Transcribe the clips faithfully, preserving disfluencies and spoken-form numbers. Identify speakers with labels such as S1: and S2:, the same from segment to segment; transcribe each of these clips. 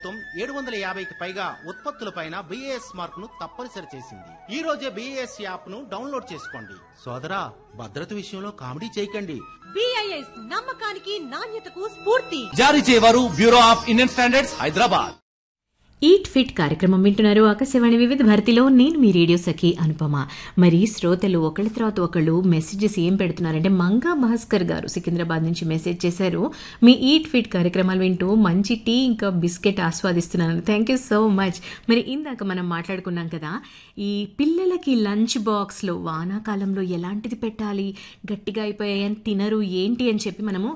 S1: ఏడు వందల యాభైకి పైగా ఉత్పత్తులపైన బిఏఎస్ మార్క్ ను తప్పనిసరి చేసింది. ఈ రోజే బిఏఎస్ యాప్ ను డౌన్లోడ్ చేసుకోండి. సోదరా, భద్రత విషయంలో కామెడీ చేయకండి.
S2: బిఐఎస్ నమ్మకానికి నాణ్యతకు స్ఫూర్తి.
S3: జారీ చేయవారు bureau of Indian standards, Hyderabad.
S4: Eat fit కార్యక్రమం వింటున్నారు. ఆకాశవాణి వివిధ భారతిలో నేను మీ రేడియో సఖి అనుపమ. మరి శ్రోతలు ఒకళ్ళ తర్వాత ఒకళ్ళు మెసేజెస్ ఏం పెడుతున్నారంటే, మంగా భాస్కర్ గారు సికింద్రాబాద్ నుంచి మెసేజ్ చేశారు. మీ ఈట్ ఫిట్ కార్యక్రమాలు వింటూ మంచి టీ ఇంకా biscuit ఆస్వాదిస్తున్నాను. Thank you so much. మరి ఇందాక మనం మాట్లాడుకున్నాం కదా, ఈ పిల్లలకి లంచ్ బాక్స్లో వానాకాలంలో ఎలాంటిది పెట్టాలి, గట్టిగా అయిపోయాయని తినరు ఏంటి అని చెప్పి మనము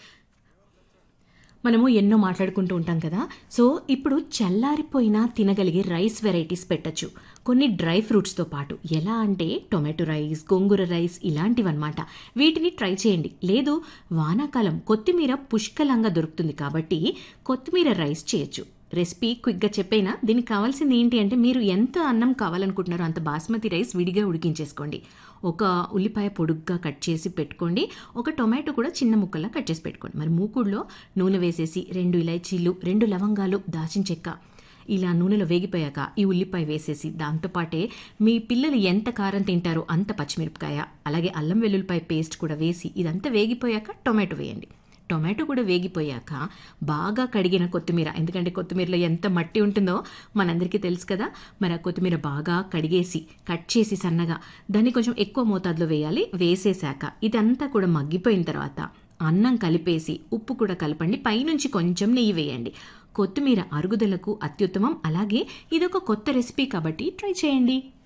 S4: మనము ఎన్నో మాట్లాడుకుంటూ ఉంటాం కదా. సో ఇప్పుడు చల్లారిపోయినా తినగలిగే రైస్ వెరైటీస్ పెట్టచ్చు, కొన్ని డ్రై ఫ్రూట్స్తో పాటు. ఎలా అంటే టొమాటో రైస్, గోంగూర రైస్ ఇలాంటివన్నమాట. వీటిని ట్రై చేయండి. లేదు, వానాకాలం కొత్తిమీర పుష్కలంగా దొరుకుతుంది కాబట్టి కొత్తిమీర రైస్ చేయొచ్చు. రెసిపీ క్విక్గా చెప్పైనా, దీనికి కావాల్సింది ఏంటి అంటే, మీరు ఎంత అన్నం కావాలనుకుంటున్నారో అంత బాస్మతి రైస్ విడిగా ఉడికించేసుకోండి. ఒక ఉల్లిపాయ పొడుగ్గా కట్ చేసి పెట్టుకోండి. ఒక టొమాటో కూడా చిన్న ముక్కల్లా కట్ చేసి పెట్టుకోండి. మరి మూకుడులో నూనె వేసేసి రెండు ఇలాచీలు, రెండు లవంగాలు, దాచిన చెక్క ఇలా నూనెలో వేగిపోయాక ఈ ఉల్లిపాయ వేసేసి, దాంతోపాటే మీ పిల్లలు ఎంత కారం తింటారో అంత పచ్చిమిరపకాయ, అలాగే అల్లం వెల్లుల్లిపాయ పేస్ట్ కూడా వేసి ఇదంతా వేగిపోయాక టొమాటో వేయండి. టొమాటో కూడా వేగిపోయాక బాగా కడిగిన కొత్తిమీర, ఎందుకంటే కొత్తిమీరలో ఎంత మట్టి ఉంటుందో మనందరికీ తెలుసు కదా. మరి ఆ కొత్తిమీర బాగా కడిగేసి కట్ చేసి సన్నగా దాన్ని కొంచెం ఎక్కువ మోతాదులో వేయాలి. వేసేసాక ఇదంతా కూడా మగ్గిపోయిన తర్వాత అన్నం కలిపేసి ఉప్పు కూడా కలపండి. పైనుంచి కొంచెం నెయ్యి వేయండి. కొత్తిమీర అరుగుదలకు అత్యుత్తమం. అలాగే ఇదొక కొత్త రెసిపీ కాబట్టి ట్రై చేయండి.